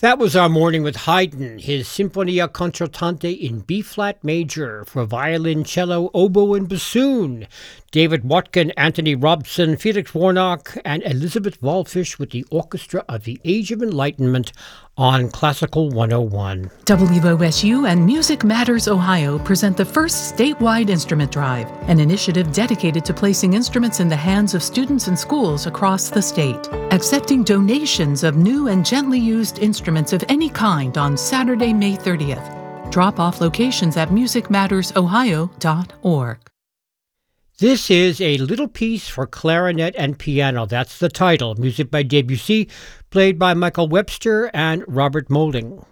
That was our morning with Haydn, his Sinfonia Concertante in B-flat major for violin, cello, oboe, and bassoon. David Watkin, Anthony Robson, Felix Warnock, and Elizabeth Wallfish with the Orchestra of the Age of Enlightenment on Classical 101. WOSU and Music Matters Ohio present the first statewide instrument drive, an initiative dedicated to placing instruments in the hands of students and schools across the state. Accepting donations of new and gently used instruments of any kind on Saturday, May 30th. Drop-off locations at musicmattersohio.org. This is a little piece for clarinet and piano. That's the title. Music by Debussy, played by Michael Webster and Robert Moulding.